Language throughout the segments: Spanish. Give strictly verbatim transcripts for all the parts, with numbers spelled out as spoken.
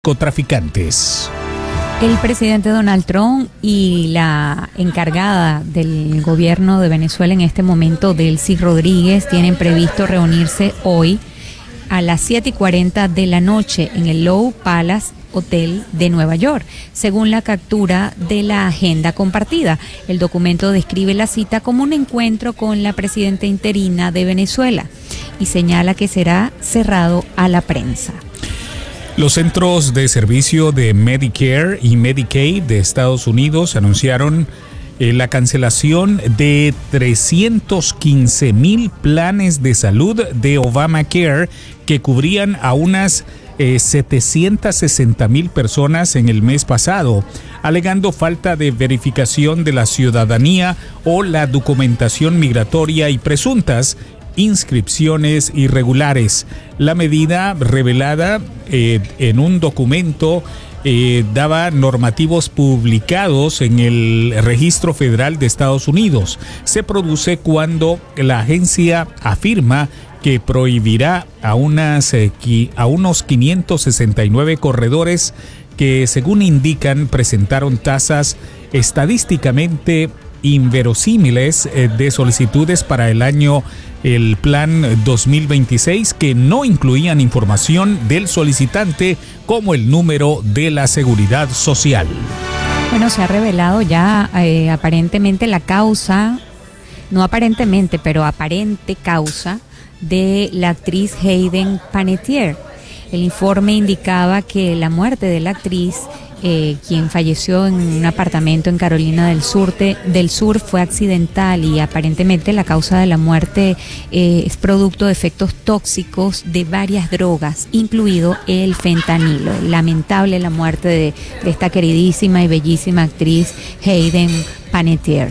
narcotraficantes. El presidente Donald Trump y la encargada del gobierno de Venezuela en este momento, Delcy Rodríguez, tienen previsto reunirse hoy a las siete y cuarenta de la noche en el Lowe Palace Hotel de Nueva York, según la captura de la agenda compartida. El documento describe la cita como un encuentro con la presidenta interina de Venezuela y señala que será cerrado a la prensa. Los centros de servicio de Medicare y Medicaid de Estados Unidos anunciaron eh, la cancelación de trescientos quince mil planes de salud de Obamacare que cubrían a unas eh, setecientas sesenta mil personas en el mes pasado, alegando falta de verificación de la ciudadanía o la documentación migratoria y presuntas inscripciones irregulares. La medida revelada eh, en un documento eh, daba normativos publicados en el Registro Federal de Estados Unidos. Se produce cuando la agencia afirma que prohibirá a, unas, eh, a unos quinientos sesenta y nueve corredores que, según indican, presentaron tasas estadísticamente inverosímiles eh, de solicitudes para el año el plan dos mil veintiséis que no incluían información del solicitante como el número de la seguridad social. Bueno, se ha revelado ya eh, aparentemente la causa, no aparentemente, pero aparente causa de la actriz Hayden Panettiere. El informe indicaba que la muerte de la actriz, Eh, quien falleció en un apartamento en Carolina del Sur, te, del Sur fue accidental y aparentemente la causa de la muerte eh, es producto de efectos tóxicos de varias drogas, incluido el fentanilo. Lamentable la muerte de, de esta queridísima y bellísima actriz Hayden Panettiere.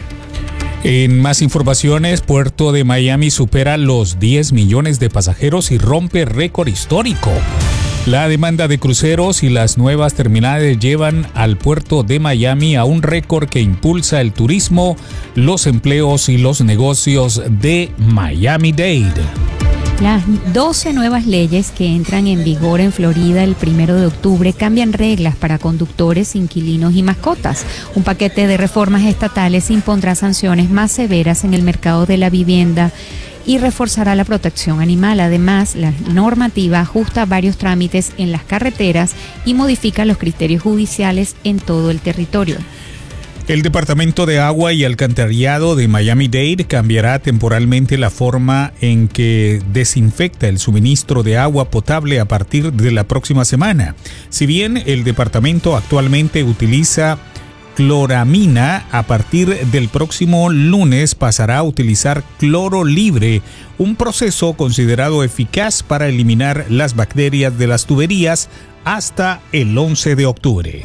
En más informaciones, Puerto de Miami supera los diez millones de pasajeros y rompe récord histórico. La demanda de cruceros y las nuevas terminales llevan al puerto de Miami a un récord que impulsa el turismo, los empleos y los negocios de Miami-Dade. Las doce nuevas leyes que entran en vigor en Florida el primero de octubre cambian reglas para conductores, inquilinos y mascotas. Un paquete de reformas estatales impondrá sanciones más severas en el mercado de la vivienda y reforzará la protección animal. Además, la normativa ajusta varios trámites en las carreteras y modifica los criterios judiciales en todo el territorio. El Departamento de Agua y Alcantarillado de Miami-Dade cambiará temporalmente la forma en que desinfecta el suministro de agua potable a partir de la próxima semana. Si bien el departamento actualmente utiliza cloramina, a partir del próximo lunes pasará a utilizar cloro libre, un proceso considerado eficaz para eliminar las bacterias de las tuberías hasta el once de octubre.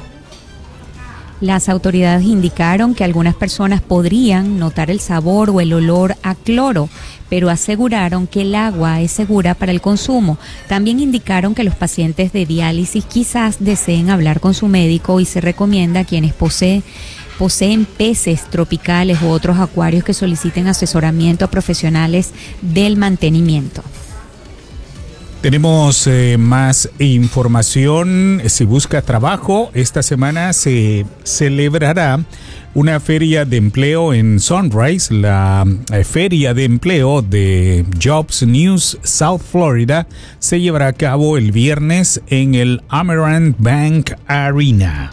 Las autoridades indicaron que algunas personas podrían notar el sabor o el olor a cloro, pero aseguraron que el agua es segura para el consumo. También indicaron que los pacientes de diálisis quizás deseen hablar con su médico y se recomienda a quienes poseen, poseen peces tropicales u otros acuarios que soliciten asesoramiento a profesionales del mantenimiento. Tenemos eh, más información. Si busca trabajo, esta semana se celebrará una feria de empleo en Sunrise. La eh, feria de empleo de Jobs News South Florida se llevará a cabo el viernes en el Amerant Bank Arena.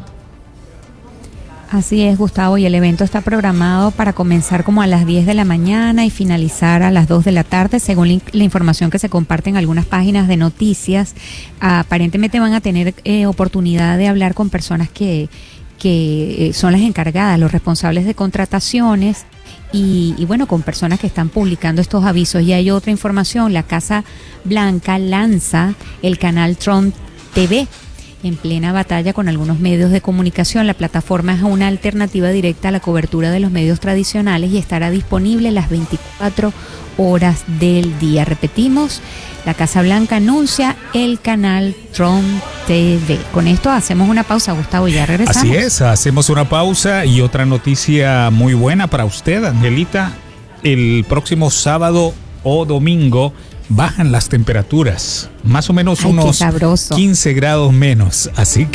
Así es, Gustavo, y el evento está programado para comenzar como a las diez de la mañana y finalizar a las dos de la tarde, según la información que se comparte en algunas páginas de noticias. Aparentemente van a tener eh, oportunidad de hablar con personas que, que eh, son las encargadas, los responsables de contrataciones y, y bueno, con personas que están publicando estos avisos. Y hay otra información, la Casa Blanca lanza el canal Trump T V. En plena batalla con algunos medios de comunicación, la plataforma es una alternativa directa a la cobertura de los medios tradicionales y estará disponible las veinticuatro horas del día. Repetimos, la Casa Blanca anuncia el canal Trump T V. Con esto hacemos una pausa, Gustavo, y ya regresamos. Así es, hacemos una pausa y otra noticia muy buena para usted, Angelita. El próximo sábado o domingo bajan las temperaturas, más o menos Ay, qué unos sabroso. quince grados menos. Así